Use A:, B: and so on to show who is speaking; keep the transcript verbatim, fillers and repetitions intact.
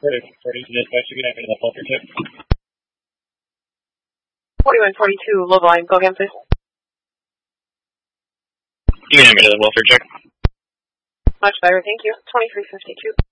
A: forty-two dispatch, you can have the filter check.
B: forty-one forty-two, low volume, go again, please.
A: You can have the welfare check.
B: Much better, thank you. twenty-three fifty-two.